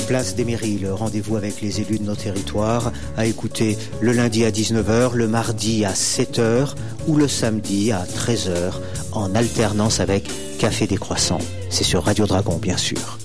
place des mairies, le rendez-vous avec les élus de nos territoires, à écouter le lundi à 19h, le mardi à 7h ou le samedi à 13h, en alternance avec Café des Croissants. C'est sur Radio Dragon, bien sûr.